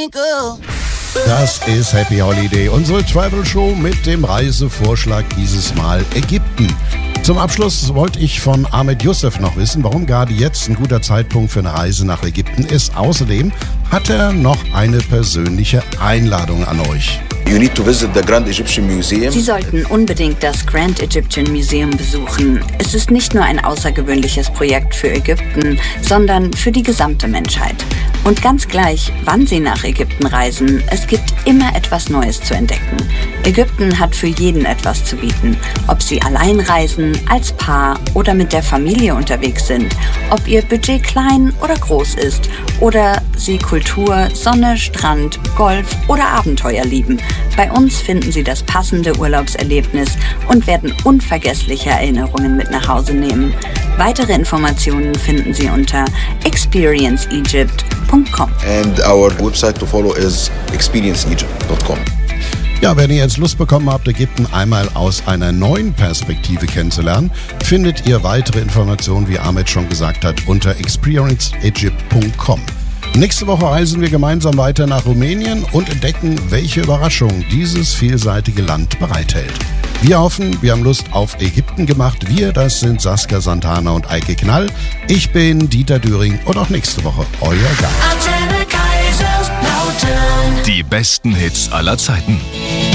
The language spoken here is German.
Das ist Happy Holiday, unsere Travel-Show mit dem Reisevorschlag dieses Mal Ägypten. Zum Abschluss wollte ich von Ahmed Youssef noch wissen, warum gerade jetzt ein guter Zeitpunkt für eine Reise nach Ägypten ist. Außerdem hat er noch eine persönliche Einladung an euch. You need to visit the Grand Egyptian Museum. Sie sollten unbedingt das Grand Egyptian Museum besuchen. Es ist nicht nur ein außergewöhnliches Projekt für Ägypten, sondern für die gesamte Menschheit. Und ganz gleich, wann Sie nach Ägypten reisen, es gibt immer etwas Neues zu entdecken. Ägypten hat für jeden etwas zu bieten. Ob Sie allein reisen, als Paar oder mit der Familie unterwegs sind, ob Ihr Budget klein oder groß ist oder Sie Kultur, Sonne, Strand, Golf oder Abenteuer lieben. Bei uns finden Sie das passende Urlaubserlebnis und werden unvergessliche Erinnerungen mit nach Hause nehmen. Weitere Informationen finden Sie unter experienceegypt.com. And our website to follow is experienceegypt.com. Ja, wenn ihr jetzt Lust bekommen habt, Ägypten einmal aus einer neuen Perspektive kennenzulernen, findet ihr weitere Informationen, wie Ahmed schon gesagt hat, unter experienceegypt.com. Nächste Woche reisen wir gemeinsam weiter nach Rumänien und entdecken, welche Überraschungen dieses vielseitige Land bereithält. Wir hoffen, wir haben Lust auf Ägypten gemacht. Wir, das sind Saskia Santana und Eike Knall. Ich bin Dieter Düring und auch nächste Woche euer Gast. Die besten Hits aller Zeiten.